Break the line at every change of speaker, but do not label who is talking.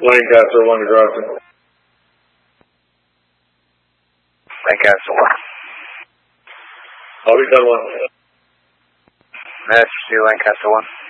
Lancaster 1 to Grafton.
Lancaster 1.
I'll be done 1.
Master 2, Lancaster 1.